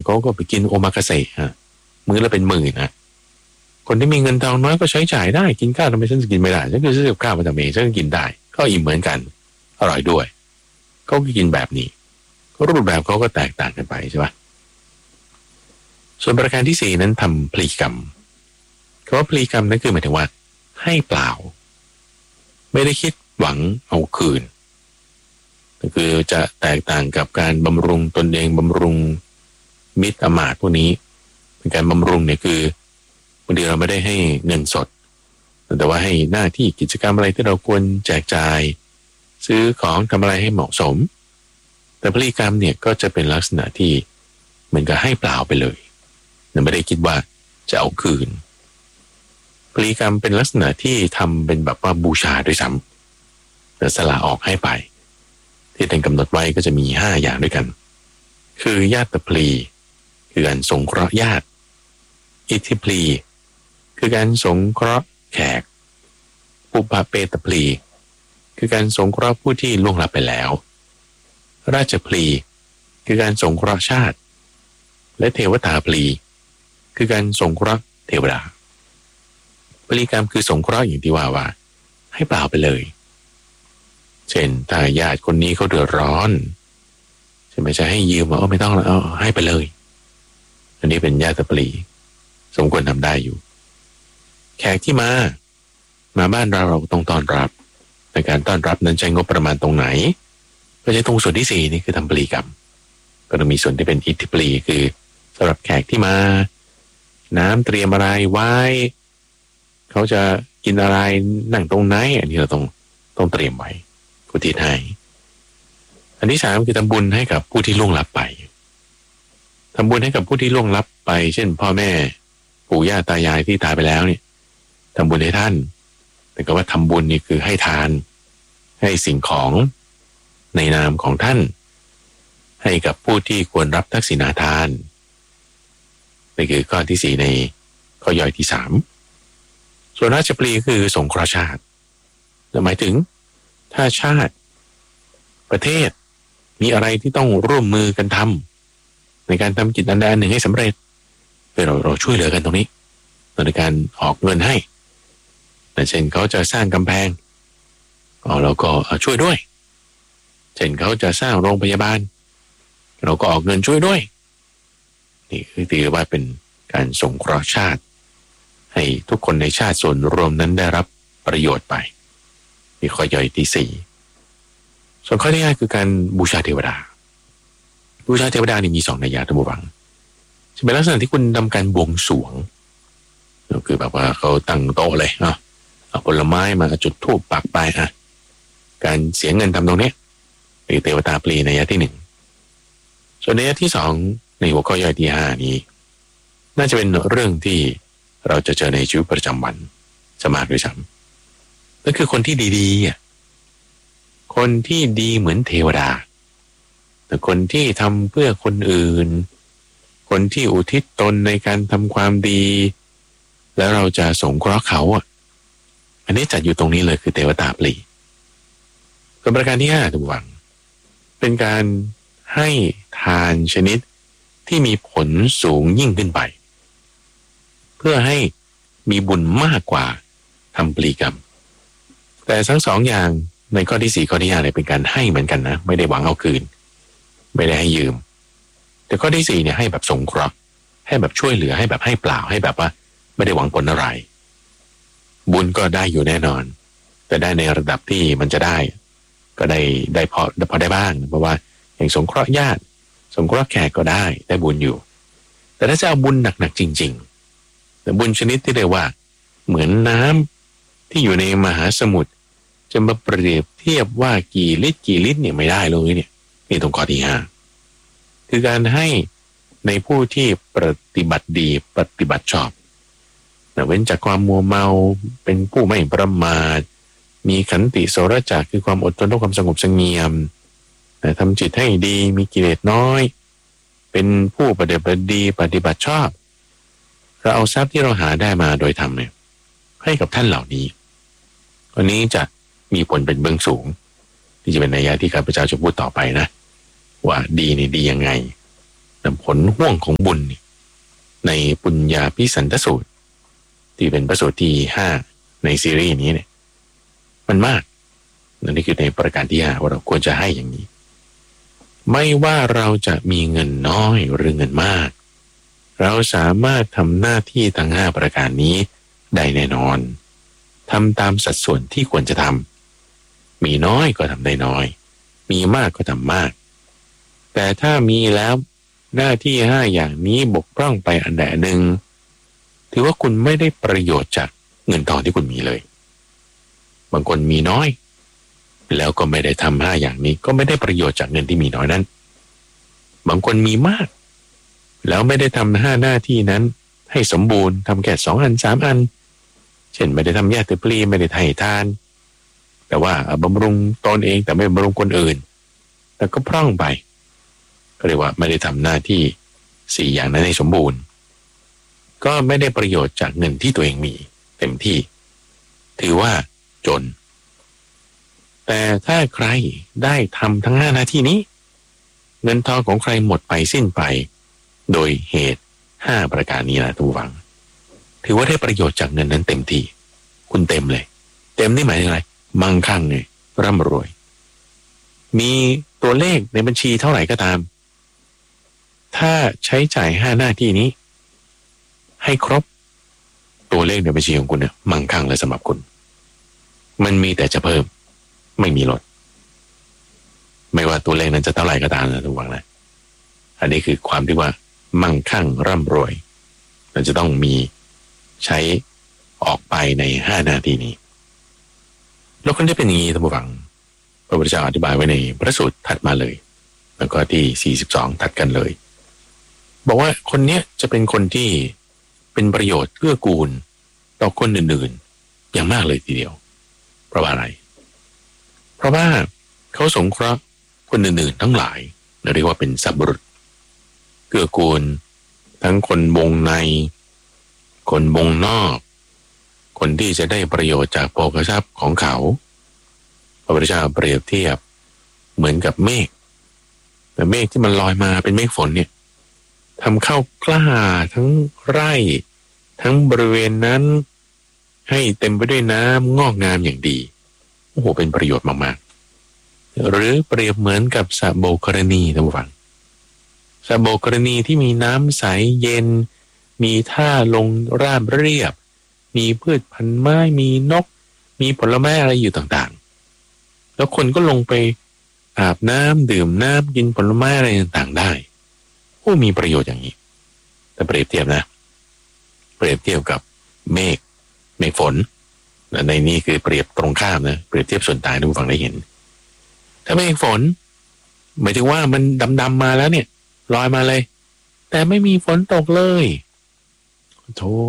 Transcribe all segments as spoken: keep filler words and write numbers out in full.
เขาก็ไปกินโอมากาเสะฮะมื้อละเป็นหมื่นนะคนที่มีเงินทองน้อยก็ใช้จ่ายได้กินข้าวทำไมฉันจะกินไม่ได้ฉันก็ซื้อกับข้าวมาทำเองฉันก็กินได้ก็อิ่มเหมือนกันอร่อยด้วยเขาก็กินแบบนี้รูปแบบเขาก็แตกต่างกันไปใช่ปะส่วนประการที่สี่นั้นทำพลีกรรมคำว่าพลีกรรมนั่นคือหมายถึงว่าให้เปล่าไม่ได้คิดหวังเอาคืนก็คือจะแตกต่างกับการบำรุงตนเองบำรุงมิตรอมาตย์พวกนี้เป็นการบำรุงเนี่ยคือบางทีเราไม่ได้ให้เงินสดแต่ว่าให้หน้าที่กิจกรรมอะไรที่เราควรแจกจ่ายซื้อของทำอะไรให้เหมาะสมแต่พลีกรรมเนี่ยก็จะเป็นลักษณะที่เหมือนกับให้เปล่าไปเลยไม่ได้คิดว่าจะเอาคืนพลีกรรมเป็นลักษณะที่ทำเป็นแบบว่าบูชาด้วยซ้ำแต่สละออกให้ไปที่เป็นกำหนดไว้ก็จะมีห้าอย่างด้วยกันคือญาติพลีคือการสงเคราะห์ญาติอิทธิพลีคือการสงเคราะห์แขกปุปเปตพลีคือการสงเคราะห์ผู้ที่ล่วงลับไปแล้วราชพลีคือการสงเคราะห์ชาติและเทวตาพลีคือการสงเคราะห์เทวดาพลีกรรมคือสงเคราะห์อย่างที่ว่าว่าให้เปล่าไปเลยเช่นถ้าญาติคนนี้เขาเดือดร้อนใช่ไหมจะให้ยืมว่าไม่ต้องแล้วเอาให้ไปเลยอันนี้เป็นญาติพลีสมควรทำได้อยู่แขกที่มามาบ้านเราเราต้องต้อนรับในการต้อนรับนั้นใช้งบประมาณตรงไหนก็ใช้ตรงส่วนที่สี่นี่คือทำพลีกรรมก็ต้องมีส่วนที่เป็นอิทธิพลีคือสำหรับแขกที่มาน้ำเตรียมอะไรไว้เขาจะกินอะไรนั่งตรงไหนอันนี้เราต้องต้องเตรียมไว้ผู้ที่ให้อันที่สามคือทำบุญให้กับผู้ที่ล่วงลับไปทำบุญให้กับผู้ที่ล่วงลับไปเช่นพ่อแม่ปู่ย่าตายายที่ตายไปแล้วเนี่ยทำบุญให้ท่านแต่ก็ว่าทำบุญนี่คือให้ทานให้สิ่งของในนามของท่านให้กับผู้ที่ควรรับทักษิณาทานนี่คือข้อที่สี่ในข้อย่อยที่สามส่วนราชพลีคือสงเคราะห์ชาติหมายถึงถ้าชาติประเทศมีอะไรที่ต้องร่วมมือกันทำในการทำกิจอันใดอันหนึ่งให้สำเร็จเราเราช่วยเหลือกันตรงนี้ในการออกเงินให้แต่เช่นเขาจะสร้างกำแพงเราก็ช่วยด้วยเช่นเขาจะสร้างโรงพยาบาลเราก็ออกเงินช่วยด้วยนี่คือถือว่าเป็นการสงเคราะห์ชาติให้ทุกคนในชาติส่วนรวมนั้นได้รับประโยชน์ไปมีข้อย่อยที่สี่ส่วนข้อที่ห้าคือการบูชาเทวดาบูชาเทวดานี่มีสองนัยยะท่านผู้ฟังจะเป็นลักษณะที่คุณทำการบวงสรวงก็คือแบบว่าเขาตั้งโต๊ะเลยอ่ะเอาผลไม้มาจุดธูปปักไปอ่ะการเสียเงินทำตรงนี้คือเทวตาพลีนัยยะที่หนึ่งส่วนนัยยะที่สองในหัวข้อย่อยที่ห้านี้น่าจะเป็นเรื่องที่เราจะเจอในชีวิตประจำวันจะมากด้วยซ้ำนั่นคือคนที่ดีๆอ่ะคนที่ดีเหมือนเทวดาแต่คนที่ทำเพื่อคนอื่นคนที่อุทิศตนในการทำความดีแล้วเราจะสงเคราะห์เขาอ่ะอันนี้จัดอยู่ตรงนี้เลยคือเทวตาพลีส่วนประการที่ห้าทุกวังเป็นการให้ทานชนิดที่มีผลสูงยิ่งขึ้นไปเพื่อให้มีบุญมากกว่าทำพลีกรรมแต่ทั้งสองอย่างในข้อที่สี่ข้อที่ห้าเนี่ยเป็นการให้เหมือนกันนะไม่ได้หวังเอาคืนไม่ได้ให้ยืมแต่ข้อที่สี่เนี่ยให้แบบสงเคราะห์ให้แบบช่วยเหลือให้แบบให้เปล่าให้แบบว่าไม่ได้หวังผลอะไรบุญก็ได้อยู่แน่นอนแต่ได้ในระดับที่มันจะได้ก็ได้ได้พอพอได้บ้างเพราะว่าอย่างสงเคราะห์ญาติสงเคราะห์แขกก็ได้ได้บุญอยู่แต่ถ้าจะเอาบุญหนักๆจริงๆแต่บุญชนิดที่เรียกว่าเหมือนน้ำที่อยู่ในมหาสมุทรจะมาเปรียบเทียบว่ากี่ลิตรกี่ลิตรเนี่ยไม่ได้เลยเนี่ยนี่ตรงข้อที่ห้าคือการให้ในผู้ที่ปฏิบัติดีปฏิบัติชอบเว้นจากความมัวเมาเป็นผู้ไม่ประมาทมีขันติโสรจารคือความอดทนต่อความสงบเสงี่ยมทำจิตให้ดีมีกิเลสน้อยเป็นผู้ปฏิบัติดีปฏิบัติชอบเราเอาทรัพย์ที่เราหาได้มาโดยธรรมเนี่ยให้กับท่านเหล่านี้วันนี้จะมีผลเป็นเบื้องสูงที่จะเป็นนัยยะที่ข้าพเจ้าจะพูดต่อไปนะว่าดีนี่ดียังไงแต่ผลห่วงของบุญในปุญญาภิสันทสูตรที่เป็นพระสูตรที่ห้าในซีรีส์นี้เนี่ยมันมากนั่นนี่คือในประการที่ห้าว่าเราควรจะให้อย่างนี้ไม่ว่าเราจะมีเงินน้อยหรือเงินมากเราสามารถทำหน้าที่ทั้งห้าประการนี้ได้แน่นอนทำตามสัดส่วนที่ควรจะทำมีน้อยก็ทำได้น้อยมีมากก็ทำมากแต่ถ้ามีแล้วหน้าที่ห้าอย่างนี้บกพร่องไปอันใดอันหนึ่งถือว่าคุณไม่ได้ประโยชน์จากเงินทองที่คุณมีเลยบางคนมีน้อยแล้วก็ไม่ได้ทำห้าอย่างนี้ก็ไม่ได้ประโยชน์จากเงินที่มีน้อยนั้นบางคนมีมากแล้วไม่ได้ทำห้าหน้าที่นั้นให้สมบูรณ์ทำแค่สองอันสามอันเช่นไม่ได้ทำแยกติปลีไม่ได้ให้ทานแต่ว่าบำรุงตนเองแต่ไม่บำรุงคนอื่นแต่ก็พร่องไปก็เรียกว่าไม่ได้ทำหน้าที่สี่อย่างนั้นให้สมบูรณ์ก็ไม่ได้ประโยชน์จากเงินที่ตัวเองมีเต็มที่ถือว่าจนแต่ถ้าใครได้ทำทั้งห้าหน้าที่นี้เงินทองของใครหมดไปสิ้นไปโดยเหตุห้าประการนี้นะทุกฝังถือว่าได้ประโยชน์จากเงินนั้นเต็มที่คุณเต็มเลยเต็มนี่หมายถึงอะไรมั่งคั่งไงร่ำรวยมีตัวเลขในบัญชีเท่าไหร่ก็ตามถ้าใช้จ่ายห้าหน้าที่นี้ให้ครบตัวเลขในบัญชีของคุณเนี่ยมั่งคั่งเลยสำหรับคุณมันมีแต่จะเพิ่มไม่มีลดไม่ว่าตัวเลขนั้นจะเท่าไหร่ก็ตามนะทุกฝังนะอันนี้คือความที่ว่ามั่งคั่งร่ำรวยมันจะต้องมีใช้ออกไปในห้านาทีนี้แล้วคนที่เป็นอย่างนี้ท่านผู้ฟังพระพุทธเจ้าอธิบายไว้ในพระสูตรถัดมาเลยแล้วก็ที่สี่สิบสองถัดกันเลยบอกว่าคนเนี้ยจะเป็นคนที่เป็นประโยชน์เกื้อกูลต่อคนอื่นๆอย่างมากเลยทีเดียวเพราะว่าอะไรเพราะว่าเขาสงเคราะห์คนอื่นๆทั้งหลายเรียกว่าเป็นสัพบุรุษเกื้อกูลทั้งคนวงในคนวงนอกคนที่จะได้ประโยชน์จากโภคทรัพย์ของเขาพระพุทธเจ้าเปรียบเทียบเหมือนกับเมฆแต่เมฆที่มันลอยมาเป็นเมฆฝนเนี่ยทำเข้ากล้าทั้งไร่ทั้งบริเวณนั้นให้เต็มไปด้วยน้ำงอกงามอย่างดีโอ้โหเป็นประโยชน์มากๆหรือเปรียบเหมือนกับสระโบกรณีท่านผู้ฟังสระโบกรณีที่มีน้ำใสเย็นมีท่าลงราบเรียบมีพืชพันธุ์ไม้มีนกมีผลไม้อะไรอยู่ต่างๆแล้วคนก็ลงไปอาบน้ำดื่มน้ำกินผลไม้อะไรต่างๆได้โอ้มีประโยชน์อย่างนี้แต่เปรียบเทียบนะเปรียบเทียบกับเมฆเมฆฝนในนี้คือเปรียบตรงข้ามนะเปรียบเทียบส่วนต่างให้ผู้ฟังได้เห็นถ้าเมฆฝนหมายถึงว่ามันดำๆมาแล้วเนี่ยลอยมาเลยแต่ไม่มีฝนตกเลยโธ่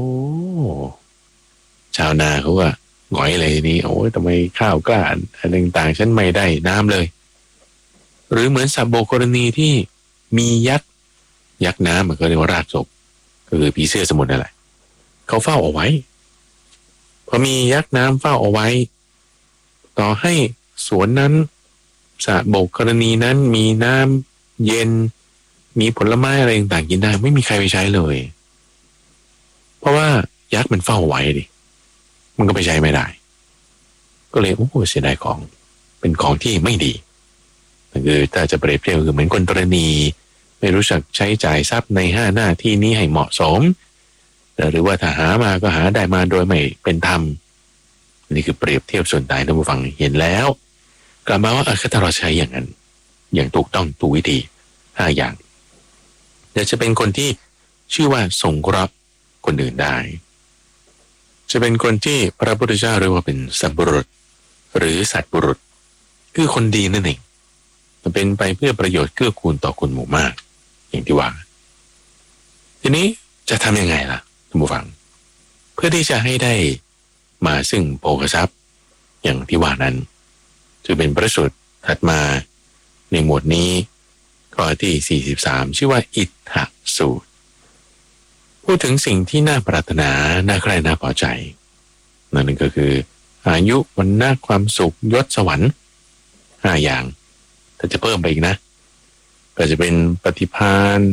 ชาวนาเขาก็หงอยเลยทีนี้โอ้ยทำไมข้าวกล้าอะไรต่างๆฉันไม่ได้น้ำเลยหรือเหมือนสับโบกรณีที่มียักษ์ยักษ์น้ำมันก็เรียกว่าราชศพก็คือผีเสื้อสมุทรนั่นแหละเขาเฝ้าเอาไว้พอมียักษ์น้ำเฝ้าเอาไว้ต่อให้สวนนั้นสระโบกรณีนั้นมีน้ำเย็นมีผลไม้อะไรต่างๆกินได้ไม่มีใครไปใช้เลยเพราะว่ายักษ์มันเฝ้าไว้ดิมันก็ไปใช้ไม่ได้ก็เลยโอ้เสียดายของเป็นของที่ไม่ดีคือถ้าจะเปรียบเทียบคือเหมือนคนตรณีไม่รู้จักใช้จ่ายทรัพย์ในห้าหน้าที่นี้ให้เหมาะสมหรือว่าถ้าหามาก็หาได้มาโดยไม่เป็นธรรมนี่คือเปรียบเทียบส่วนต่างท่านผู้ฟังเห็นแล้วกลับมาว่าถ้าเราใช้อย่างนั้นอย่างถูกต้องถูกวิธีห้าอย่างจะจะเป็นคนที่ชื่อว่าสงเคราะห์คนอื่นได้จะเป็นคนที่พระพุทธเจ้าเรียกว่าเป็นสัพบุรุษหรือสัตบุรุษคือคนดีนั่นเองมันเป็นไปเพื่อประโยชน์เกื้อกูลต่อคนหมู่มากอย่างที่ว่าทีนี้จะทำยังไงล่ะท่านผู้ฟังเพื่อที่จะให้ได้มาซึ่งโภคทรัพย์อย่างที่ว่านั้นจะเป็นพระสูตรถัดมาในหมวดนี้ข้อที่สี่สิบสามชื่อว่าอิทธสูตรพูดถึงสิ่งที่น่าปรารถนาน่าใคร่น่าพอใจนั่นก็คืออายุวันนาความสุขยศสวรรค์ห้าอย่างถ้าจะเพิ่มไปอีกนะก็จะเป็นปฏิภาณ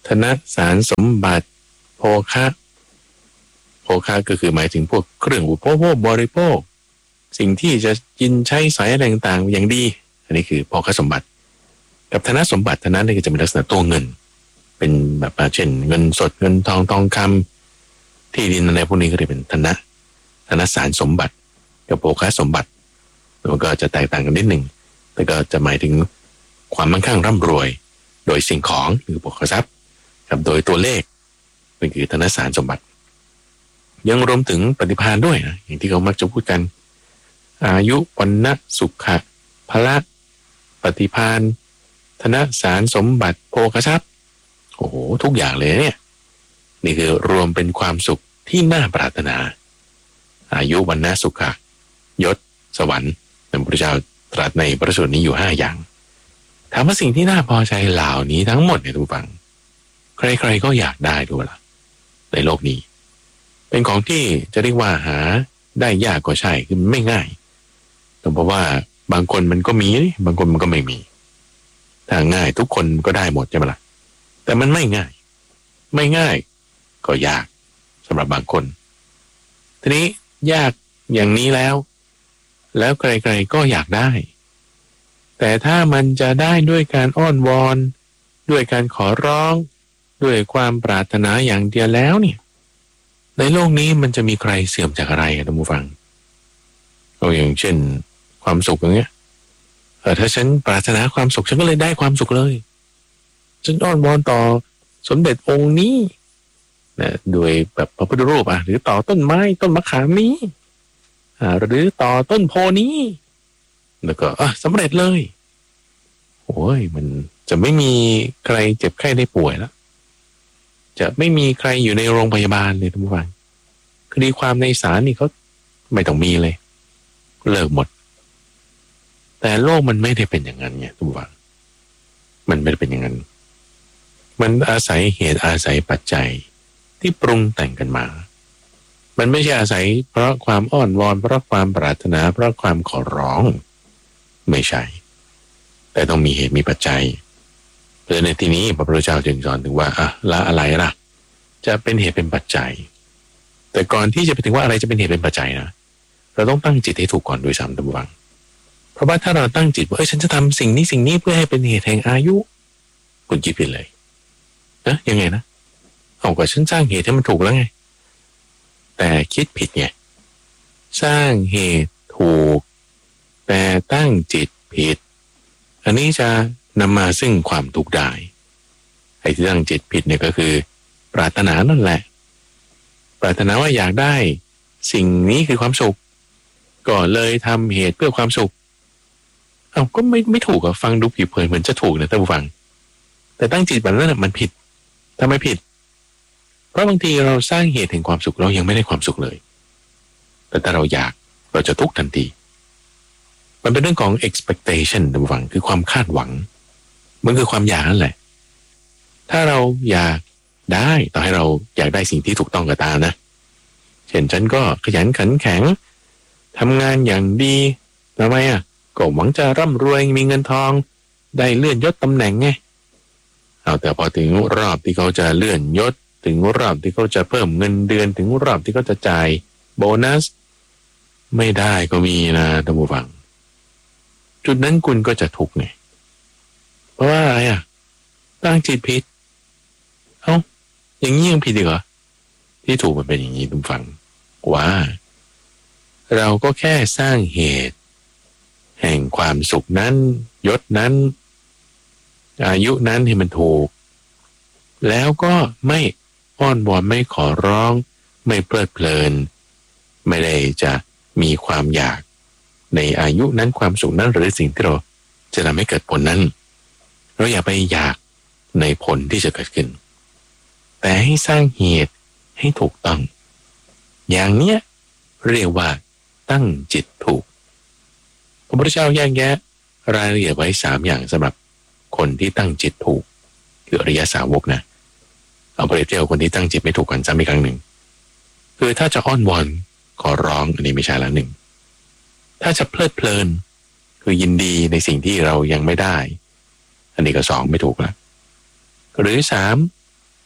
ธนสารสมบัติโภคะโภคะก็คือหมายถึงพวกเครื่องอุปโภคบริโภคสิ่งที่จะกินใช้สอยอะไรต่างๆอย่างดีอันนี้คือโภคสมบัติกับธนสมบัติธนนี่ก็จะเป็นลักษณะตัวเงินเป็นแบบเช่นเงินสดเงินทองทองคำที่ดินอะไรพวกนี้ก็จะเป็นธนธนสารสมบัติกับโภคสมบัติมันก็จะแตกต่างกันนิดหนึ่งแต่ก็จะหมายถึงความมั่งคั่งร่ำรวยโดยสิ่งของหรือโภคทรัพย์กับโดยตัวเลขเป็นคือธนสารสมบัติยังรวมถึงปฏิภาณด้วยนะอย่างที่เขามักจะพูดกันอายุวันนะสุขะพละปฏิภาณธนสารสมบัติโภคทรัพย์โอ้โหทุกอย่างเลยเนี่ยนี่คือรวมเป็นความสุขที่น่าปรารถนาอายุวันนะสุขะยศสวรรค์พระพุทธเจ้าตรัสในพระสูตรนี้อยู่ห้าอย่างถามว่าสิ่งที่น่าพอใจเหล่านี้ทั้งหมดเนี่ยทุกฝังใครๆก็อยากได้ดูละในโลกนี้เป็นของที่จะเรียกว่าหาได้ยากก็ใช่คือไม่ง่ายแต่เพราะว่าบางคนมันก็มีบางคนมันก็ไม่มีถ้าง่ายทุกคนก็ได้หมดใช่ไหมล่ะแต่มันไม่ง่ายไม่ง่ายก็ยากสำหรับบางคนทีนี้ยากอย่างนี้แล้วแล้วใครๆก็อยากได้แต่ถ้ามันจะได้ด้วยการอ้อนวอนด้วยการขอร้องด้วยความปรารถนาอย่างเดียวแล้วเนี่ยในโลกนี้มันจะมีใครเสื่อมจากอะไรท่านผู้ฟังเอาอย่างเช่นความสุขอย่างเงี้ยเออถ้าฉันปรารถนาความสุขฉันก็เลยได้ความสุขเลยฉันอ้อนวอนต่อสมเด็จองค์นี้นะด้วยแบบพระพุทธรูปอ่ะหรือต่อต้นไม้ต้นมะขามนี้อ่าหรือต่อต้นโพนี้แล้วก็อ่ะสำเร็จเลยโอ้ยมันจะไม่มีใครเจ็บไข้ได้ป่วยแล้วจะไม่มีใครอยู่ในโรงพยาบาลเลยทุกวันคดีความในศาลนี่เขาไม่ต้องมีเลยเลิกหมดแต่โลกมันไม่ได้เป็นอย่างนั้นไงทุกวันมันไม่ได้เป็นอย่างนั้นมันอาศัยเหตุอาศัยปัจจัยที่ปรุงแต่งกันมามันไม่ใช่อาศัยเพราะความอ้อนวอนเพราะความปรารถนาเพราะความขอร้องไม่ใช่แต่ต้องมีเหตุมีปัจจัยเพราะในที่นี้พระพุทธเจ้าจึงสอนถึงว่าอ่ะละอะไรล่ะจะเป็นเหตุเป็นปัจจัยแต่ก่อนที่จะไปถึงว่าอะไรจะเป็นเหตุเป็นปัจจัยนะเราต้องตั้งจิตให้ถูกก่อนโดยสามตัววังเพราะว่าถ้าเราตั้งจิตว่าเอ้ยฉันจะทำสิ่งนี้สิ่งนี้เพื่อให้เป็นเหตุแห่งอายุคุณคิดผิดเลยนะยังไงนะเอาก็ฉันสร้างเหตุให้มันถูกแล้วไงแต่คิดผิดไงสร้างเหตุถูกแต่ตั้งจิตผิดอันนี้จะนำมาซึ่งความทุกข์ได้ไอ้ที่ตั้งจิตผิดเนี่ยก็คือปรารถนานั่นแหละปรารถนาว่าอยากได้สิ่งนี้คือความสุขก็เลยทำเหตุเพื่อความสุขเอาก็ไม่ไม่ถูกอะฟังดูผิวเผินเหมือนจะถูกนะท่านผู้ฟังแต่ตั้งจิตแบบนั้นมันผิดทำไมผิดเพราะบางทีเราสร้างเหตุแห่งความสุขเรายังไม่ได้ความสุขเลยแต่ถ้าเราอยากเราจะทุกข์ทันทีมันเป็นเรื่องของ expectation ท่านผู้ฟังคือความคาดหวังมันคือความอยากนั่นแหละถ้าเราอยากได้ต่อให้เราอยากได้สิ่งที่ถูกต้องก็ตามนะเช่นฉันก็ขยันขันแข็งทำงานอย่างดีทำไมอ่ะก็หวังจะร่ำรวยมีเงินทองได้เลื่อนยศตำแหน่งไงเอาแต่พอถึงรอบที่เขาจะเลื่อนยศถึงรอบที่เขาจะเพิ่มเงินเดือนถึงรอบที่เขาจะจ่ายโบนัสไม่ได้ก็มีนะท่านผู้ฟังจุดนั้นคุณก็จะทุกข์ไงเพราะว่าอะไรอ่ะตั้งจิตผิดเอ้าอย่างนี้ยังผิดอีกเหรอที่ถูกมันเป็นอย่างนี้ท่านผู้ฟังว่าเราก็แค่สร้างเหตุแห่งความสุขนั้นยศนั้นอายุนั้นให้มันถูกแล้วก็ไม่อ้อนวอนไม่ขอร้องไม่เพลิดเพลินไม่ได้จะมีความอยากในอายุนั้นความสุขนั้นหรือสิ่งที่เราจะทำให้เกิดผลนั้นเราอย่าไปอยากในผลที่จะเกิดขึ้นแต่ให้สร้างเหตุให้ถูกต้องอย่างเนี้ยเรียกว่าตั้งจิตถูกพระพุทธเจ้าแยกแยะรายละเอียดไว้สามอย่างสำหรับคนที่ตั้งจิตถูกคืออริยสาวกนะเอาเปรียบเทียบคนที่ตั้งจิตไม่ถูกกันซ้ำอีกครั้งหนึ่งคือถ้าจะอ้อนวอนขอร้องอันนี้ไม่ใช่ละหนึ่งถ้าจะเพลิดเพลินคือยินดีในสิ่งที่เรายังไม่ได้อันนี้ก็สองไม่ถูกละหรือสาม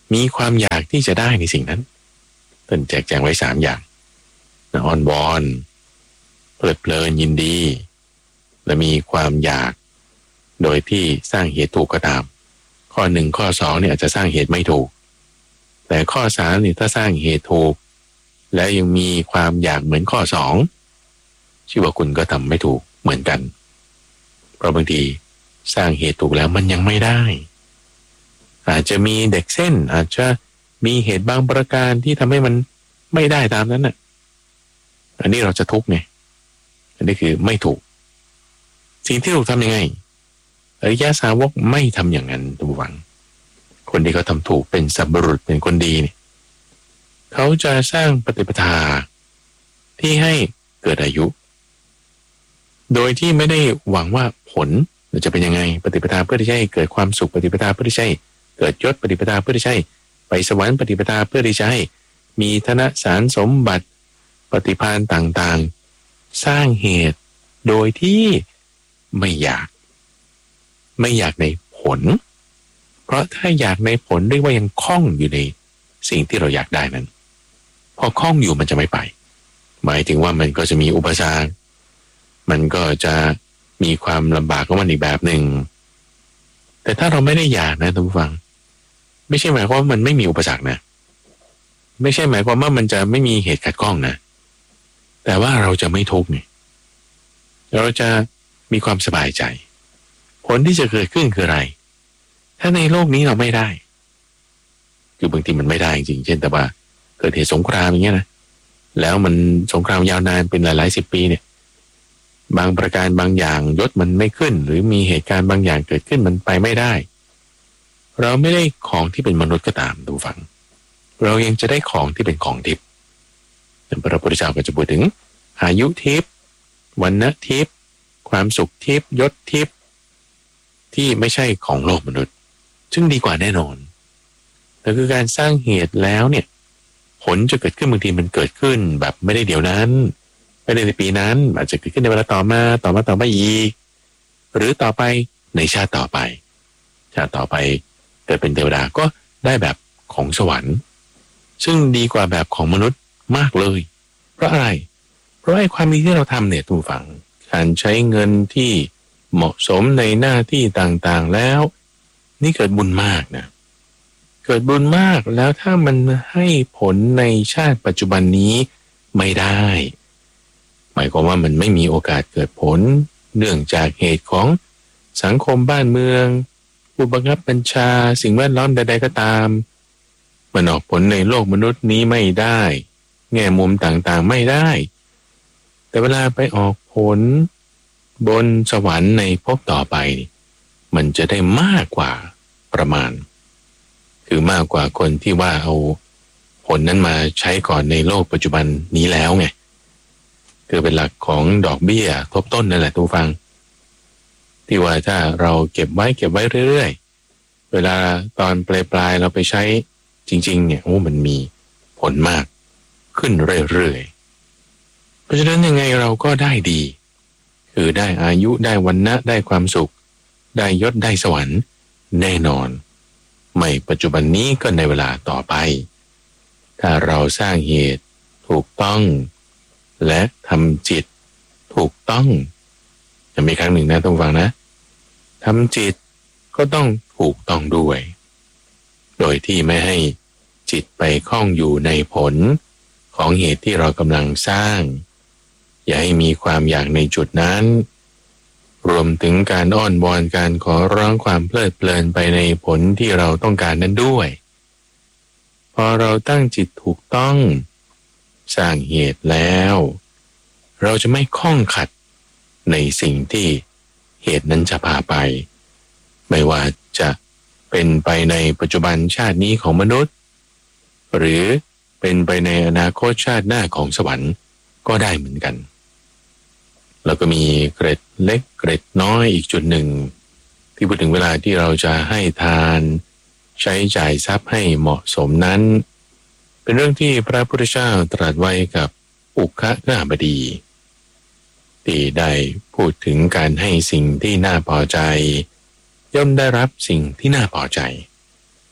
มีความอยากที่จะได้ในสิ่งนั้นท่านแจกแจงไว้สามอย่างอ่อนวอนเพลิดเพลินยินดีและมีความอยากโดยที่สร้างเหตุถูกก็ตามข้อหนึ่งข้อสองเนี่ยอาจจะสร้างเหตุไม่ถูกแต่ข้อสามนี่ถ้าสร้างเหตุถูกและยังมีความอยากเหมือนข้อสองชื่อว่าคุณก็ทำไม่ถูกเหมือนกันเพราะบางทีสร้างเหตุถูกแล้วมันยังไม่ได้อาจจะมีเด็กเส้นอาจจะมีเหตุบางประการที่ทำให้มันไม่ได้ตามนั้นน่ะอันนี้เราจะทุกข์ไงอันนี้คือไม่ถูกสิ่งที่ถูกทำยังไงอริยสาวกไม่ทำอย่างนั้นทุกฝังคนที่เขาทำถูกเป็นสัพบุรุษเป็นคนดีเนี่ยเขาจะสร้างปฏิปทาที่ให้เกิดอายุโดยที่ไม่ได้หวังว่าผลจะเป็นยังไงปฏิปทาเพื่อที่จะให้เกิดความสุขปฏิปทาเพื่อที่จะให้เกิดยศปฏิปทาเพื่อที่จะให้ไปสวรรค์ปฏิปทาเพื่อที่จะให้มีธนสารสมบัติปฏิภาณต่างๆสร้างเหตุโดยที่ไม่อยากไม่อยากในผลเพราะถ้าอยากในผลเรียกว่ายังคล้องอยู่ในสิ่งที่เราอยากได้นั้นพอคล้องอยู่มันจะไม่ไปหมายถึงว่ามันก็จะมีอุปสรรคมันก็จะมีความลำบากของมันอีกแบบหนึ่งแต่ถ้าเราไม่ได้อยากนะท่านผู้ฟังไม่ใช่หมายความว่ามันไม่มีอุปสรรคนะไม่ใช่หมายความว่ามันจะไม่มีเหตุขัดข้องนะแต่ว่าเราจะไม่ทุกข์นี่เราจะมีความสบายใจผลที่จะเกิดขึ้นคืออะไรถ้าในโลกนี้เราไม่ได้คือบางทีมันไม่ได้จริงๆเช่นแต่ว่าเกิดเหตุสงครามอย่างเงี้ยนะแล้วมันสงครามยาวนานเป็นหลายๆสิบปีเนี่ยบางประการบางอย่างยศมันไม่ขึ้นหรือมีเหตุการณ์บางอย่างเกิดขึ้นมันไปไม่ได้เราไม่ได้ของที่เป็นมนุษย์ก็ตามดูฟังเรายังจะได้ของที่เป็นของทิพย์พระพุทธเจ้าก็จะพูดถึงอายุทิพย์วรรณะทิพย์ความสุขทิพย์ยศทิพย์ที่ไม่ใช่ของโลกมนุษย์ซึ่งดีกว่าแน่นอนแต่คือการสร้างเหตุแล้วเนี่ยผลจะเกิดขึ้นบางทีมันเกิดขึ้นแบบไม่ได้เดี๋ยวนั้นไม่ได้ในปีนั้นอาจจะเกิดขึ้นในเวลาต่อมาต่อมาต่อมาอีกหรือต่อไปในชาติต่อไปชาติต่อไปเกิดเป็นเทวดาก็ได้แบบของสวรรค์ซึ่งดีกว่าแบบของมนุษย์มากเลยเพราะอะไรเพราะไอ้ความดีที่เราทำเนี่ยทุกฝั่งการใช้เงินที่เหมาะสมในหน้าที่ต่างๆแล้วนี่เกิดบุญมากนะเกิดบุญมากแล้วถ้ามันให้ผลในชาติปัจจุบันนี้ไม่ได้หมายความว่ามันไม่มีโอกาสเกิดผลเนื่องจากเหตุของสังคมบ้านเมืองผู้บังคับบัญชาสิ่งแวดล้อมใดๆก็ตามมันออกผลในโลกมนุษย์นี้ไม่ได้แง่มุมต่างๆไม่ได้แต่เวลาไปออกผลบนสวรรค์ในภพต่อไปมันจะได้มากกว่าประมาณคือมากกว่าคนที่ว่าเอาผลนั้นมาใช้ก่อนในโลกปัจจุบันนี้แล้วไงคือเป็นหลักของดอกเบี้ยทบต้นนั่นแหละทุกฟังที่ว่าถ้าเราเก็บไว้เก็บไว้เรื่อยๆเวลาตอนปลายๆเราไปใช้จริงๆเนี่ยโอ้มันมีผลมากขึ้นเรื่อยๆเพราะฉะนั้นยังไงเราก็ได้ดีคือได้อายุได้วรรณะได้ความสุขได้ยศได้สวรรค์แน่นอนไม่ปัจจุบันนี้ก็ในเวลาต่อไปถ้าเราสร้างเหตุถูกต้องและทำจิตถูกต้องจะมีครั้งหนึ่งนะต้องฟังนะทำจิตก็ต้องถูกต้องด้วยโดยที่ไม่ให้จิตไปคล้องอยู่ในผลของเหตุที่เรากำลังสร้างอย่าให้มีความอยากในจุดนั้นรวมถึงการอ้อนวอนการขอร้องความเพลิดเพลินไปในผลที่เราต้องการนั้นด้วยพอเราตั้งจิตถูกต้องสร้างเหตุแล้วเราจะไม่ข้องขัดในสิ่งที่เหตุนั้นจะพาไปไม่ว่าจะเป็นไปในปัจจุบันชาตินี้ของมนุษย์หรือเป็นไปในอนาคตชาติหน้าของสวรรค์ก็ได้เหมือนกันแล้วก็มีเกร็ดเล็กเกร็ดน้อยอีกจุดหนึ่งที่พูดถึงเวลาที่เราจะให้ทานใช้จ่ายทรัพย์ให้เหมาะสมนั้นเป็นเรื่องที่พระพุทธเจ้าตรัสไว้กับอุคกฤหบดีที่ได้พูดถึงการให้สิ่งที่น่าพอใจย่อมได้รับสิ่งที่น่าพอใจ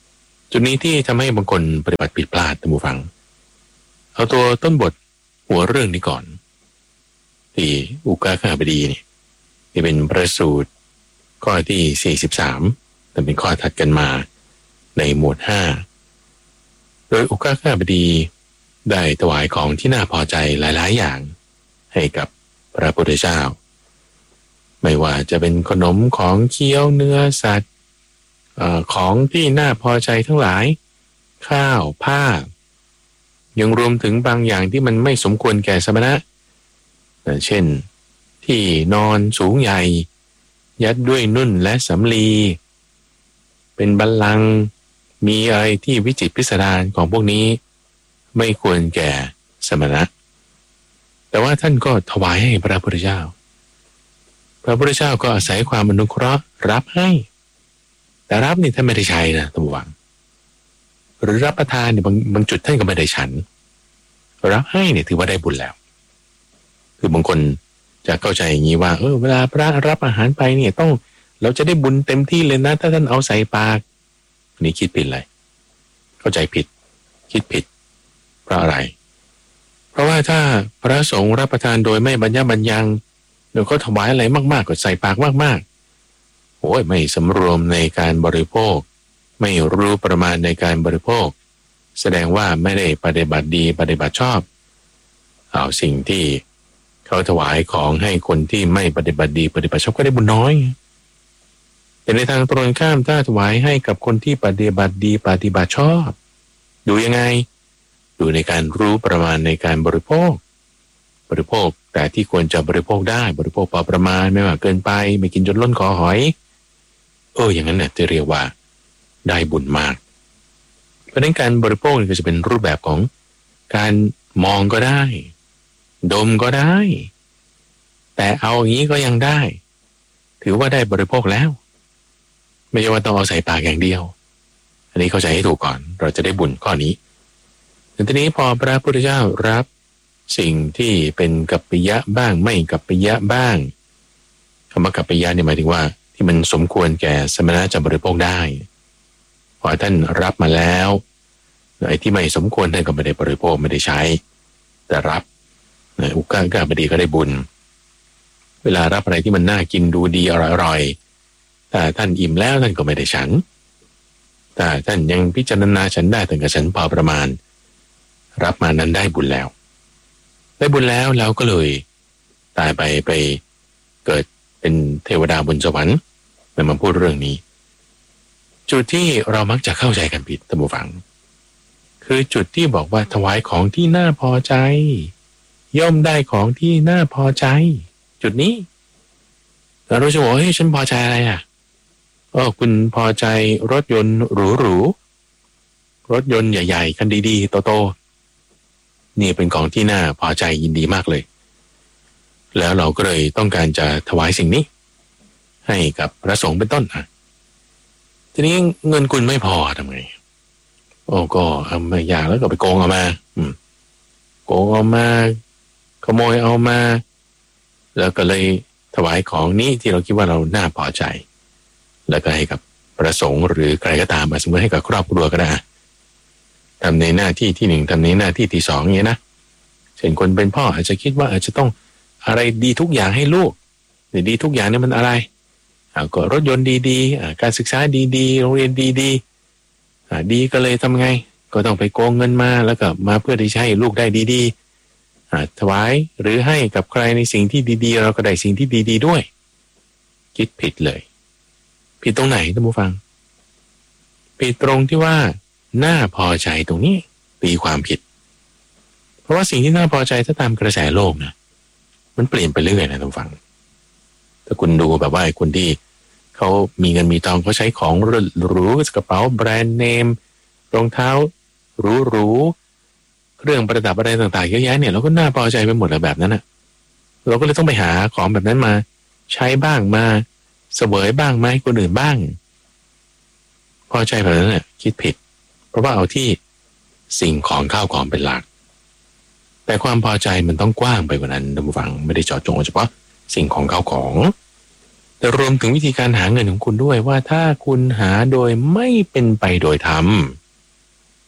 จุดนี้ที่ทำให้บางคนปฏิบัติผิดพลาดท่านผู้ฟังเอาตัวต้นบทหัวเรื่องนี้ก่อนที่อุกาคาบดีนี่ที่เป็นพระสูตรข้อที่สี่สิบสามแต่เป็นข้อถัดกันมาในหมวดห้าโดยอุกาคาบดีได้ถวายของที่น่าพอใจหลายๆอย่างให้กับพระพุทธเจ้าไม่ว่าจะเป็นขนมของเคี้ยวเนื้อสัตว์เอ่อของที่น่าพอใจทั้งหลายข้าวผ้ายังรวมถึงบางอย่างที่มันไม่สมควรแก่สมณะเช่นที่นอนสูงใหญ่ยัดด้วยนุ่นและสำลีเป็นบัลลังก์มีอะไรที่วิจิตรพิสดารของพวกนี้ไม่ควรแก่สมณะแต่ว่าท่านก็ถวายให้พระพุทธเจ้าพระพุทธเจ้าก็อาศัยความอนุเคราะห์รับให้แต่รับนี่ท่านไม่ได้ใช้นะตัวหวังหรือรับประทานเนี่ยบางบางจุดท่านก็ไม่ได้ฉันรับให้เนี่ยถือว่าได้บุญแล้วคือบางคนจะเข้าใจอย่างนี้ว่าเออเวลาพระรับอาหารไปเนี่ยต้องเราจะได้บุญเต็มที่เลยนะถ้าท่านเอาใส่ปากนี่คิดผิดเลยเข้าใจผิดคิดผิดเพราะอะไรเพราะว่าถ้าพระสงฆ์รับประทานโดยไม่บรรยะบรรยังเดี๋ยวก็ถวายอะไรมากๆก็ใส่ปากมากๆโอ้ยไม่สำรวมในการบริโภคไม่รู้ประมาณในการบริโภคแสดงว่าไม่ได้ปฏิบัติดีปฏิบัติชอบเอาสิ่งที่เขาถวายของให้คนที่ไม่ปฏิบัติดีปฏิบัติชอบก็ได้บุญน้อยแต่ในทางตรงข้ามถ้าถวายให้กับคนที่ปฏิบัติดีปฏิบัติชอบดูยังไงดูในการรู้ประมาณในการบริโภคบริโภคแต่ที่ควรจะบริโภคได้บริโภคพอประมาณไม่ว่าเกินไปไม่กินจนล้นคอหอยเอออย่างนั้นเนี่ยจะเรียกว่าได้บุญมากเพราะฉะนั้นการบริโภคก็จะเป็นรูปแบบของการมองก็ได้ดมก็ได้แต่เอาอย่างนี้ก็ยังได้ถือว่าได้บริโภคแล้วไม่ใช่ว่าต้องเอาใส่ปากอย่างเดียวอันนี้เข้าใจให้ถูกก่อนเราจะได้บุญข้อนี้แต่ทีนี้พอพระพุทธเจ้ารับสิ่งที่เป็นกัปปิยะบ้างไม่กัปปิยะบ้างคำว่ากัปปิยะเนี่ยหมายถึงว่าที่มันสมควรแก่สมณะจะบริโภคได้พอท่านรับมาแล้วไอ้ที่ไม่สมควรท่านก็ไม่ได้บริโภคไม่ได้ใช้แต่รับอุกาคาบดีก็ได้บุญเวลารับอะไรที่มันน่ากินดูดีอร่อยๆแต่ท่านอิ่มแล้วท่านก็ไม่ได้ฉันแต่ท่านยังพิจารณาฉันได้แต่กับฉันพอประมาณรับมานั้นได้บุญแล้วได้บุญแล้วแล้วก็เลยตายไปไปเกิดเป็นเทวดาบนสวรรค์แต่มาพูดเรื่องนี้จุดที่เรามักจะเข้าใจกันผิดท่านผู้ฟังคือจุดที่บอกว่าถวายของที่น่าพอใจย่อมได้ของที่น่าพอใจจุดนี้แล้วเราจะบอกเฮ้ยฉันพอใจอะไรอ่ะก็คุณพอใจรถยนต์หรูๆรถยนต์ใหญ่ๆคันดีๆโตๆนี่เป็นของที่น่าพอใจยินดีมากเลยแล้วเราก็เลยต้องการจะถวายสิ่งนี้ให้กับพระสงฆ์เป็นต้นอ่ะทีนี้เงินคุณไม่พอทำไงโอ้ก็เอามาอยากแล้วก็ไปโกงเอามาอืมโกงเอามาขโมยเอามาแล้วก็เลยถวายของนี้ที่เราคิดว่าเราน่าพอใจแล้วก็ให้กับประสงค์หรือใครก็ตามมาสมมติให้กับครอบครัวก็ได้ทำในหน้าที่ที่หนึ่งทำในหน้าที่ที่สองอย่างนี้นะเช่นคนเป็นพ่ออาจจะคิดว่าอาจจะต้องอะไรดีทุกอย่างให้ลูกแต่ดีทุกอย่างนี่มันอะไรก็รถยนต์ดีๆการศึกษาดีๆโรงเรียนดีๆดีก็เลยทำไงก็ต้องไปโกงเงินมาแล้วก็มาเพื่อที่จะให้ลูกได้ดีๆถวายหรือให้กับใครในสิ่งที่ดีๆเราก็ได้สิ่งที่ดีๆด้วยคิดผิดเลยผิดตรงไหนท่านผู้ฟังผิดตรงที่ว่าน่าพอใจตรงนี้ตีความผิดเพราะว่าสิ่งที่น่าพอใจถ้าตามกระแสโลกนะมันเปลี่ยนไปเรื่อยนะท่านผู้ฟังถ้าคุณดูแบบว่าคนที่เขามีเงินมีทองเขาใช้ของหรูกระเป๋าแบรนด์เนมรองเท้าหรูๆเครื่องประดับอะไรต่างๆเยอะแยะเนี่ยเราก็น่าพอใจไปหมดแบบนั้นนะเราก็เลยต้องไปหาของแบบนั้นมาใช้บ้างมาเสวยบ้างมาให้คนอื่นบ้างพอใจแบบนั้นน่ะคิดผิดเพราะว่าเอาที่สิ่งของข้าวของเป็นหลักแต่ความพอใจมันต้องกว้างไปกว่านั้นท่านผู้ฟังไม่ได้เจาะจงเฉพาะสิ่งของข้าวของแต่รวมถึงวิธีการหาเงินของคุณด้วยว่าถ้าคุณหาโดยไม่เป็นไปโดยธรรม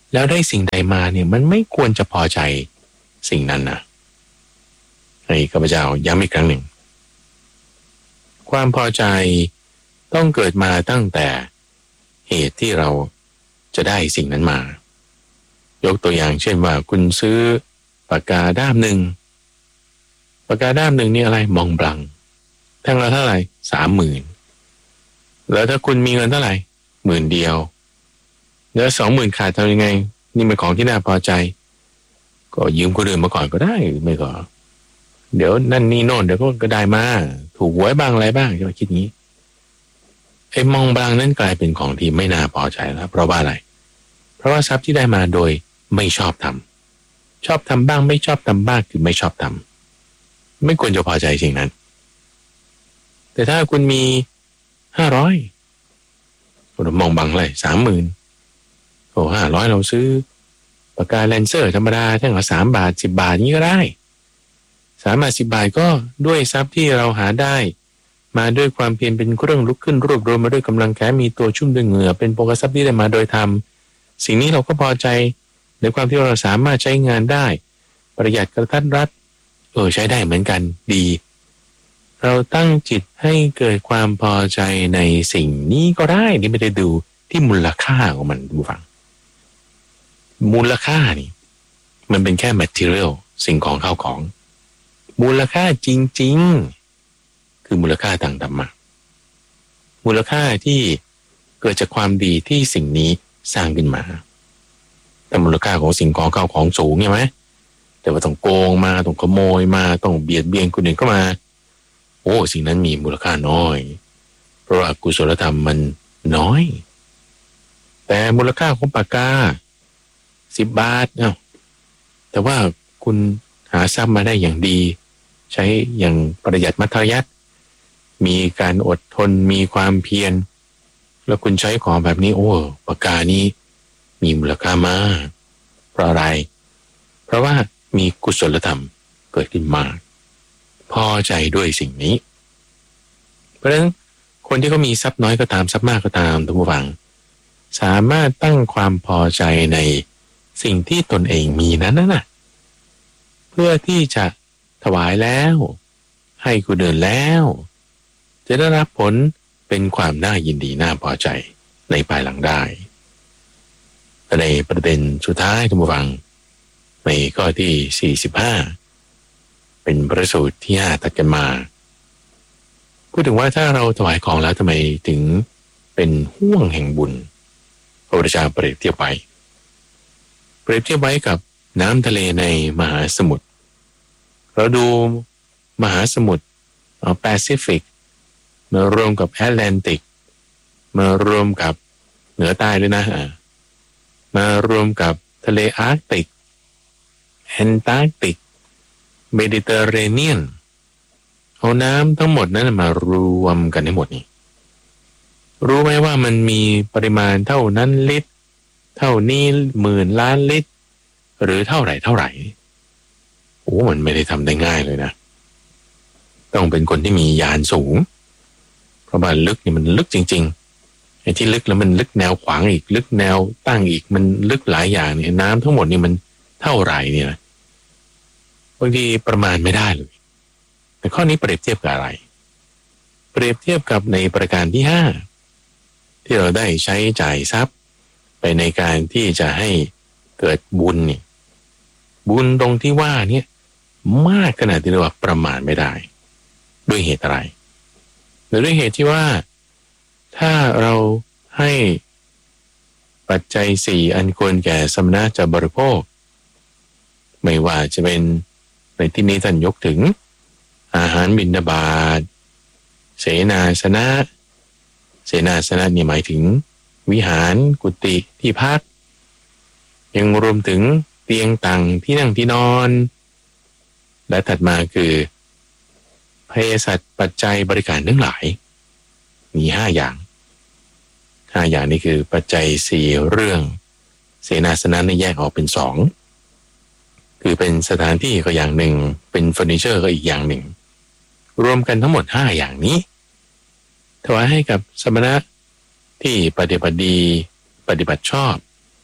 แล้วได้สิ่งใดมาเนี่ยมันไม่ควรจะพอใจสิ่งนั้นนะให้ข้าพเจ้าย้ำอีกครั้งหนึ่งความพอใจต้องเกิดมาตั้งแต่เหตุที่เราจะได้สิ่งนั้นมายกตัวอย่างเช่นว่าคุณซื้อปากกาด้ามหนึ่งปากกาด้ามหนึ่งนี่อะไรมองบลังแท่งละเท่าไหร่สามหมื่นแล้วถ้าคุณมีเงินเท่าไหร่หมื่นเดียวแล้วสองหมื่นขาดทำยังไงนี่เป็นของที่น่าพอใจก็ยืมคนอื่นมาก่อนก็ได้ไม่ก็เดี๋ยวนั่นนี่โน่นเดี๋ยวก็ได้มาถูกหวยบ้างอะไรบ้างจะมาคิดงี้ไอ้มองบลังนั้นกลายเป็นของที่ไม่น่าพอใจแล้วเพราะว่าอะไรเพราะว่าทรัพย์ที่ได้มาโดยไม่ชอบทำชอบทำบ้างไม่ชอบทำบ้างคือไม่ชอบทำไม่ควรจะพอใจสิ่งนั้นแต่ถ้าคุณมีห้าร้อยคุณมองบังเลยสามหมื่นโอ้ห้าร้อยเราซื้อปากกาแลนเซอร์ธรรมดาแท่งละสามบาทสิบบาทนี้ก็ได้สามบาทสิบบาทก็ด้วยทรัพย์ที่เราหาได้มาด้วยความเพียรเป็นเครื่องลุกขึ้นรวบรวมมาด้วยกำลังแขนมีตัวชุ่มด้วยเหงื่อเป็นโภคทรัพย์ที่ได้มาโดยธรรมสิ่งนี้เราก็พอใจในความที่เราสามารถใช้งานได้ประหยัดกระทัดรัดเออใช้ได้เหมือนกันดีเราตั้งจิตให้เกิดความพอใจในสิ่งนี้ก็ได้นี่ไม่ได้ดูที่มูลค่าของมันดูฟังมูลค่านี่มันเป็นแค่ material สิ่งของเข้าของมูลค่าจริงๆคือมูลค่าทางธรรมะมูลค่าที่เกิดจากความดีที่สิ่งนี้สร้างขึ้นมาแต่มูลค่าของสิ่งของเข้าของสูงใช่ไหมแต่ว่าต้องโกงมาต้องขโมยมาต้องเบียดเบียนคนอื่นเข้ามาโอ้สิ่งนั้นมีมูลค่าน้อยเพราะว่ากุศลธรรมมันน้อยแต่มูลค่าของปากกาสิบบาทเอ้าแต่ว่าคุณหาทรัพย์มาได้อย่างดีใช้อย่างประหยัดมัธยัสถ์มีการอดทนมีความเพียรแล้วคุณใช้ของแบบนี้โอ้ปากกานี้มีมูลค่ามากเพราะอะไรเพราะว่ามีกุศลธรรมเกิดขึ้นมาพอใจด้วยสิ่งนี้เพราะฉะนั้นคนที่เขามีทรัพย์น้อยก็ตามทรัพย์มากก็ตามท่านผู้ฟังสามารถตั้งความพอใจในสิ่งที่ตนเองมีนั้นน่ะเพื่อที่จะถวายแล้วให้คนอื่นแล้วจะได้รับผลเป็นความน่ายินดีน่าพอใจในภายหลังได้ในประเด็นสุดท้ายท่านผู้ฟังในข้อที่สี่สิบห้าเป็นพระสูตรที่ห้าตัดกันมาพูดถึงว่าถ้าเราถวายของแล้วทำไมถึงเป็นห่วงแห่งบุญพระพุทธเจ้าเปรียบเทียบไว้เปรียบเทียบไว้กับน้ำทะเลในมหาสมุทรเราดูมหาสมุทรแปซิฟิกมารวมกับแอตแลนติกมารวมกับเหนือใต้ด้วยนะมารวมกับทะเลอาร์กติกแอนตาร์กติกเมดิเตอร์เรเนียนเอาน้ำทั้งหมดนั้นมารวมกันให้หมดนี่รู้ไหมว่ามันมีปริมาณเท่านั้นลิตรเท่านี้หมื่นล้านลิตรหรือเท่าไหร่เท่าไหร่โอ้มันไม่ได้ทำได้ง่ายเลยนะต้องเป็นคนที่มีญาณสูงเพราะว่าลึกนี่มันลึกจริงๆไอ้ที่ลึกแล้วมันลึกแนวขวางอีกลึกแนวตั้งอีกมันลึกหลายอย่างเนี่ยน้ำทั้งหมดนี่มันเท่าไหร่เนี่ยบางทีประมาณไม่ได้เลยแต่ข้อนี้เปรียบเทียบกับอะไรเปรียบเทียบกับในประการที่ห้าที่เราได้ใช้จ่ายทรัพย์ไปในการที่จะให้เกิดบุญนี่บุญตรงที่ว่าเนี่ยมากขนาดที่เรียกว่าประมาณไม่ได้ด้วยเหตุอะไรหรือด้วยเหตุที่ว่าถ้าเราให้ปัจจัยสี่อันควรแก่สมณะจะบริโภคไม่ว่าจะเป็นในที่นี้ท่านยกถึงอาหารบิณฑบาตเสนาสนะเสนาสนะนี่หมายถึงวิหารกุฏิที่พักยังรวมถึงเตียงต่างที่นั่งที่นอนและถัดมาคือเภสัชปัจจัยบริการทั้งหลายมีห้าอย่างห้าอย่างนี้คือปัจจัยสี่เรื่องเสนาสนะนี่แยกออกเป็นสองคือเป็นสถานที่ก็อย่างหนึ่งเป็นเฟอร์นิเจอร์ก็อีกอย่างหนึ่งรวมกันทั้งหมดห้าอย่างนี้ถวายให้กับสมณะที่ปฏิบัติดีปฏิบัติชอบ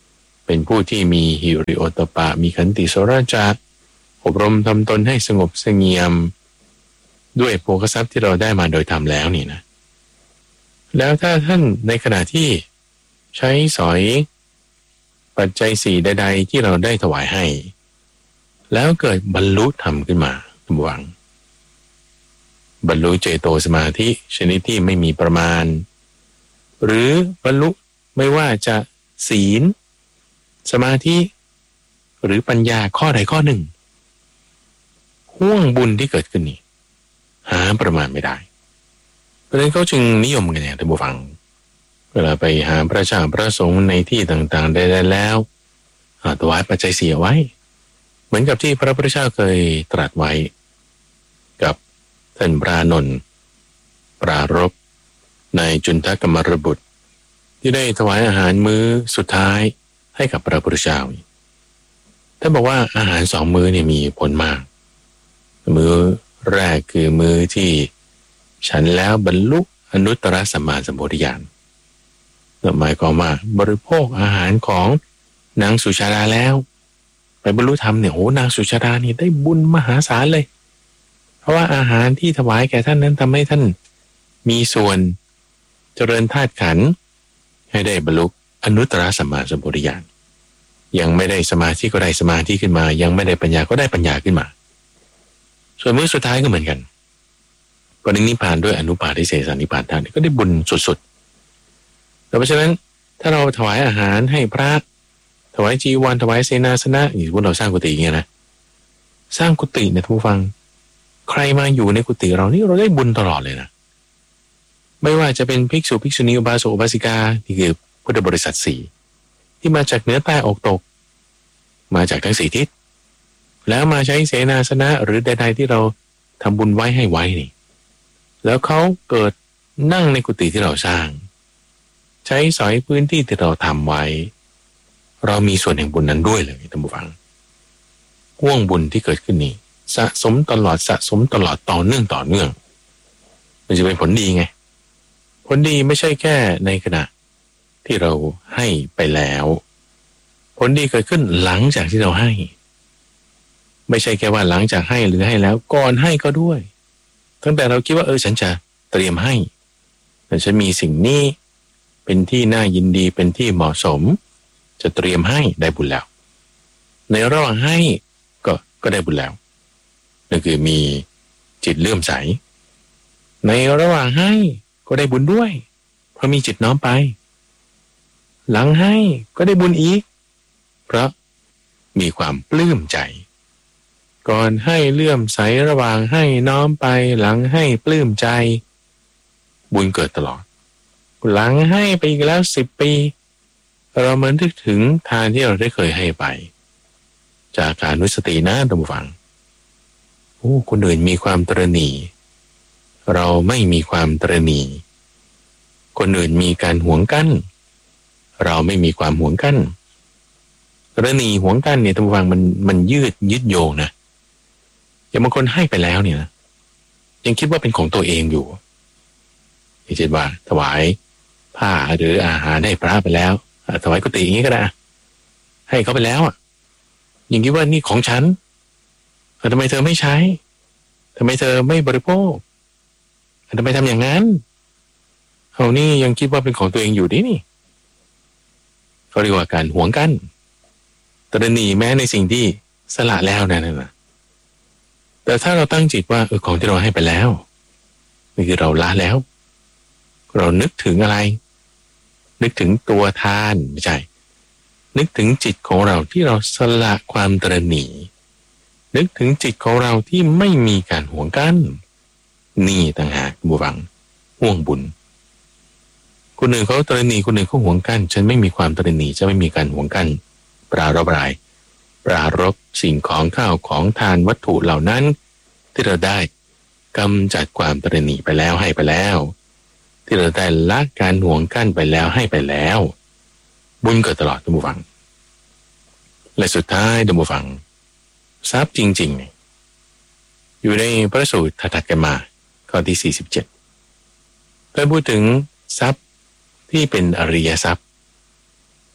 เป็นผู้ที่มีหิริโอตตัปปะมีขันติโสราจะอบรมทำตนให้สงบเสงี่ยมด้วยโภคทรัพย์ที่เราได้มาโดยธรรมแล้วนี่นะแล้วถ้าท่านในขณะที่ใช้สอยปัจจัยสี่ใดๆที่เราได้ถวายให้แล้วเกิดบรรลุธรรมขึ้นมาหวังบรรลุเจโตสมาธิชนิดที่ไม่มีประมาณหรือบรรลุไม่ว่าจะศีลสมาธิหรือปัญญาข้อใดข้อหนึ่งห่วงบุญที่เกิดขึ้นนี้หาประมาณไม่ได้เพราะฉะนั้นเขาจึงนิยมกันเนี่ยท่านผู้ฟังเวลาไปหาพระเจ้าพระสงฆ์ในที่ต่างๆได้แล้วถวายปัจจัยสี่ไว้เหมือนกับที่พระพุทธเจ้าเคยตรัสไว้กับท่านพระอานนท์ปรารภในจุนทกมรบุตรที่ได้ถวายอาหารมื้อสุดท้ายให้กับพระพุทธเจ้าท่านบอกว่าอาหารสองมื้อเนี่ยมีผลมากมื้อแรกคือมื้อที่ฉันแล้วบรรลุอนุตตรสัมมาสัมโพธิญาณหมายความว่าบริโภคอาหารของนางสุชาดาแล้วไปบรรลุธรรมเนี่ยโหนางสุชาดานี่ได้บุญมหาศาลเลยเพราะว่าอาหารที่ถวายแก่ท่านนั้นทำให้ท่านมีส่วนเจริญธาตุขันธ์ให้ได้บรรลุอนุตตรสัมมาสัมโพธิญาณยังไม่ได้สมาธิก็ได้สมาธิขึ้นมายังไม่ได้ปัญญาก็ได้ปัญญาขึ้นมาส่วนมื้อสุดท้ายก็เหมือนกันปรินิพพานด้วยอนุปาทิเสสนิพพานท่านก็ได้บุญสุดๆเพราะฉะนั้นถ้าเราถวายอาหารให้พระถวายจีวรถวายเสนาสนะอย่างพวกเราสร้างกุฏิอย่างเงี้ยนะสร้างกุฏิเนี่ยทุกฟังใครมาอยู่ในกุฏิเรานี่เราได้บุญตลอดเลยนะไม่ว่าจะเป็นภิกษุภิกษุณีอุบาสกอุบาสิกาที่คือพุทธบริษัทสี่ที่มาจากเหนือใต้ออกตกมาจากทั้งสี่ทิศแล้วมาใช้เสนาสนะหรือใดๆที่เราทำบุญไว้ให้ไว้นี่แล้วเขาเกิดนั่งในกุฏิที่เราสร้างใช้สอยพื้นที่ที่เราทำไว้เรามีส่วนแห่งบุญนั้นด้วยเลยท่านผู้ฟังห่วงบุญที่เกิดขึ้นนี้สะสมตลอดสะสมตลอดต่อเนื่องต่อเนื่องมันจะเป็นผลดีไงผลดีไม่ใช่แค่ในขณะที่เราให้ไปแล้วผลดีเกิดขึ้นหลังจากที่เราให้ไม่ใช่แค่ว่าหลังจากให้หรือให้แล้วก่อนให้ก็ด้วยตั้งแต่เราคิดว่าเออฉันจะเตรียมให้แต่ฉันมีสิ่งนี้เป็นที่น่ายินดีเป็นที่เหมาะสมจะเตรียมให้ได้บุญแล้วในระหว่างให้ก็ก็ได้บุญแล้วนั่นคือมีจิตเลื่อมใสในระหว่างให้ก็ได้บุญด้วยเพราะมีจิตน้อมไปหลังให้ก็ได้บุญอีกเพราะมีความปลื้มใจก่อนให้เลื่อมใสระหว่างให้น้อมไปหลังให้ปลื้มใจบุญเกิดตลอดหลังให้ไปอีกแล้วสิบปีเราเหมือนนึกถึงทานที่เราได้เคยให้ไปจากการนุสตินะท่านผู้ฟังโอ้คนอื่นมีความตระหนี่เราไม่มีความตระหนี่คนอื่นมีการหวงกั้นเราไม่มีความหวงกั้นตระหนี่หวงกั้นเนี่ยท่านผู้ฟังมันมันยืดยึดโยงนะอย่างบางคนให้ไปแล้วเนี่ยนะยังคิดว่าเป็นของตัวเองอยู่ที่เช่นว่าถวายผ้าหรืออาหารให้พระไปแล้วถวายกุฏิอย่างนี้ก็ได้ให้เขาไปแล้วอ่ะยังคิดว่านี่ของฉันทำไมเธอไม่ใช้ทำไมเธอไม่บริโภคทำไมทำอย่างนั้นเอานี่ยังคิดว่าเป็นของตัวเองอยู่ดินี่เขาเรียกว่าการหวงกันตระหนี่แม้ในสิ่งที่สละแล้วนั่นนะแต่ถ้าเราตั้งจิตว่าเออของที่เราให้ไปแล้วนี่คือเราละแล้วเรานึกถึงอะไรนึกถึงตัวทานไม่ใช่นึกถึงจิตของเราที่เราสละความตระหนี่นึกถึงจิตของเราที่ไม่มีการหวงกันนี่ต่างหากบุฟังห่วงบุญคนอื่นเขาตระหนี่คนอื่นเขาหวงกันฉันไม่มีความตระหนี่จะไม่มีการหวงกันปรารบรายปรารบสิ่งของข้าวของทานวัตถุเหล่านั้นที่เราได้กำจัดความตระหนี่ไปแล้วให้ไปแล้วที่เราได้ละการหวงกั้นไปแล้วให้ไปแล้วบุญเกิดตลอดท่านผู้ฟังและสุดท้ายท่านผู้ฟังทรัพย์จริงๆเนี่ยอยู่ในพระสูตรถัดๆกันมาข้อที่สี่สิบเจ็ดได้พูดถึงทรัพย์ที่เป็นอริยทรัพย์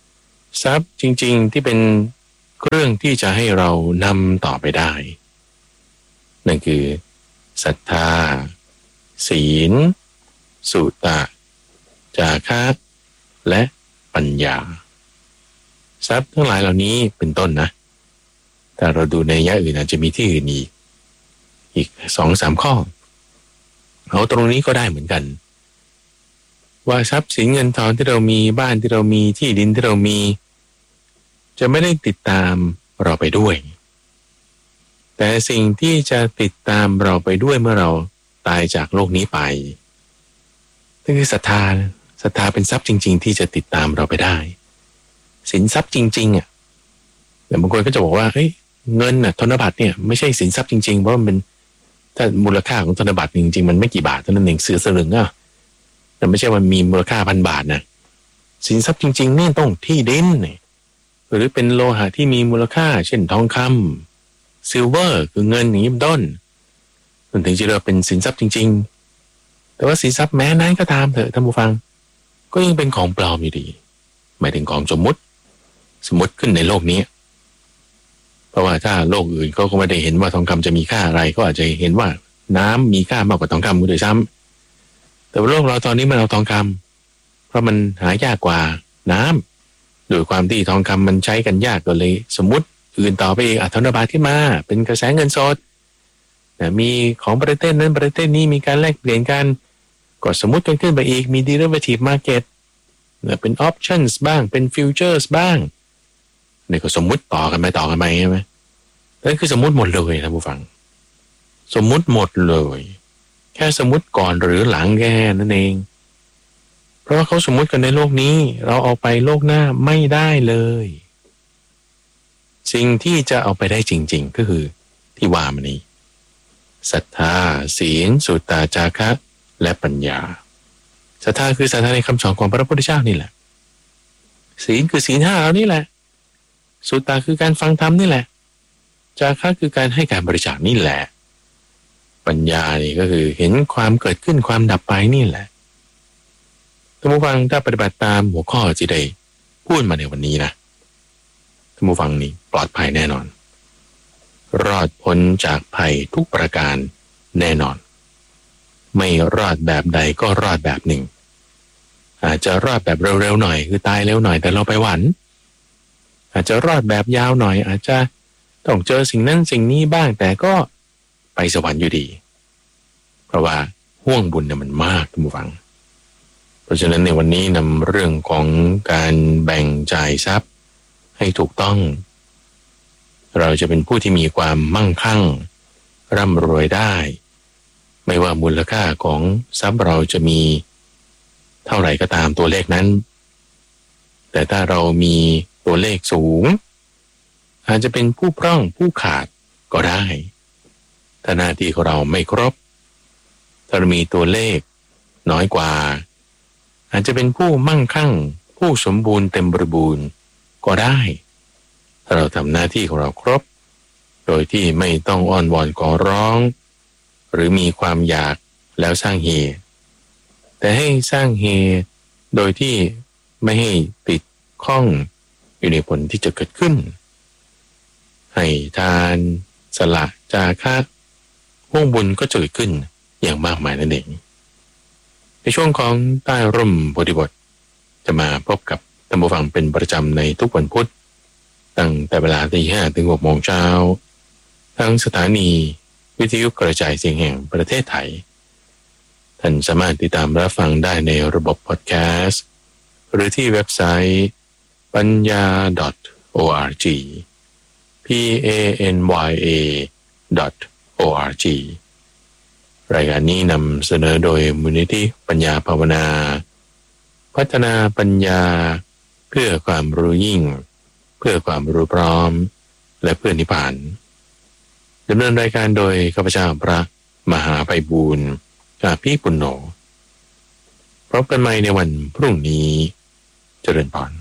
ทรัพย์จริงๆที่เป็นเรื่องที่จะให้เรานำต่อไปได้นั่นคือศรัทธาศีลสุตะจาคะและปัญญาทรัพย์ทั้งหลายเหล่านี้เป็นต้นนะแต่เราดูในยะอื่นอาจจะมีที่อื่นอีกอีกสองสามข้อเอาตรงนี้ก็ได้เหมือนกันว่าทรัพย์สินเงินทองที่เรามีบ้านที่เรามีที่ดินที่เรามีจะไม่ได้ติดตามเราไปด้วยแต่สิ่งที่จะติดตามเราไปด้วยเมื่อเราตายจากโลกนี้ไปนั่นคือศรัทธาศรัทธาเป็นทรัพย์จริงๆที่จะติดตามเราไปได้สินทรัพย์จริงๆอ่ะแต่บางคนก็จะบอกว่าเฮ้ยเงินน่ะธนบัตรเนี่ยไม่ใช่สินทรัพย์จริงๆเพราะมันเป็นถ้ามูลค่าของธนบัตรจริงๆมันไม่กี่บาทเท่านั้นเองเสือสลึงอ่ะแต่ไม่ใช่ว่ามีมูลค่าพันบาทนะสินทรัพย์จริงๆนี่ต้องที่ดินเนี่ยหรือเป็นโลหะที่มีมูลค่าเช่นทองคำซิลเวอร์คือเงินอย่างนี้เป็นต้นมันถึงจะเรียกเป็นสินทรัพย์จริงๆแต่ว่าสินทรัพย์แม้นั้นก็ตามเถอะท่านผู้ฟังก็ยังเป็นของปลอมอยู่ดีหมายถึงของสมมุติสมมติขึ้นในโลกนี้เพราะว่าถ้าโลกอื่นเขาก็ไม่ได้เห็นว่าทองคำจะมีค่าอะไรก็อาจจะเห็นว่าน้ำมีค่ามากกว่าทองคำก็โดยซ้ำแต่ว่าโลกเราตอนนี้มันเอาทองคำเพราะมันหายากกว่าน้ำโดยความที่ทองคำมันใช้กันยากก็เลยสมมติอื่นต่อไปอีกธนบัตรขึ้นมาเป็นกระแสเงินสดมีของประเทศนั้นประเทศนี้มีการแลกเปลี่ยนกันก็สมมติกันขึ้นไปอีกมี derivative market เป็น options บ้างเป็น futures บ้างนี่ก็สมมุติต่อกันไปต่อกันไปใช่ไหมนั่นคือสมมุติหมดเลยท่านผู้ฟังสมมุติหมดเลยแค่สมมุติก่อนหรือหลังแค่นั่นเองเพราะว่าเขาสมมุติกันในโลกนี้เราเอาไปโลกหน้าไม่ได้เลยสิ่งที่จะเอาไปได้จริงๆก็คือที่ว่ามานี้ศรัทธาศีลสุตตาจาคะและปัญญาศรัทธาคือศรัทธาในคำสอนของพระพุทธเจ้านี่แหละศีลคือศีลห้าเรานี่แหละสุตตาคือการฟังธรรมนี่แหละจาคะคือการให้การบริจาคนี่แหละปัญญานี่ก็คือเห็นความเกิดขึ้นความดับไปนี่แหละท่านผู้ฟังถ้าปฏิบัติตามหัวข้อที่ได้พูดมาในวันนี้นะท่านผู้ฟังนี่ปลอดภัยแน่นอนรอดพ้นจากภัยทุกประการแน่นอนไม่รอดแบบใดก็รอดแบบหนึ่งอาจจะรอดแบบเร็วๆหน่อยคือตายเร็วหน่อยแต่เราไปหวันอาจจะรอดแบบยาวหน่อยอาจจะต้องเจอสิ่งนั้นสิ่งนี้บ้างแต่ก็ไปสวรรค์อยู่ดีเพราะว่าห่วงบุญเนี่ยมันมากท่านผู้ฟังเพราะฉะนั้นในวันนี้นำเรื่องของการแบ่งจ่ายทรัพย์ให้ถูกต้องเราจะเป็นผู้ที่มีความมั่งคั่งร่ำรวยได้ไม่ว่ามูลค่าของทรัพย์เราจะมีเท่าไหร่ก็ตามตัวเลขนั้นแต่ถ้าเรามีตัวเลขสูงอาจจะเป็นผู้พร่องผู้ขาดก็ได้ถ้าหน้าที่ของเราไม่ครบถ้าเรามีตัวเลขน้อยกว่าอาจจะเป็นผู้มั่งคั่งผู้สมบูรณ์เต็มบริบูรณ์ก็ได้ถ้าเราทำหน้าที่ของเราครบโดยที่ไม่ต้องอ้อนวอนขอร้องหรือมีความอยากแล้วสร้างเหตุแต่ให้สร้างเหตุโดยที่ไม่ให้ติดข้องอยู่ในผลที่จะเกิดขึ้นให้ทานสละจาคะห่วงบุญก็จะเกิดขึ้นอย่างมากมายนั่นเองในช่วงของใต้ร่มโพธิบทจะมาพบกับท่านผู้ฟังเป็นประจำในทุกวันพุธตั้งแต่เวลาตีห้าถึงหกโมงเช้าทางสถานีวิทยุกระจายเสียงแห่งประเทศไทยท่านสามารถติดตามรับฟังได้ในระบบพอดแคสต์หรือที่เว็บไซต์ปัญญา .org p a n y a .org รายการนี้นำเสนอโดยมูลนิธิปัญญาภาวนาพัฒนาปัญญาเพื่อความรู้ยิ่งเพื่อความรู้พร้อมและเพื่อนิพพานดำเนินรายการโดยข้าพเจ้าพระมหาไพบูลย์อาภิปุณโญพบกันใหม่ในวันพรุ่งนี้เจริญพร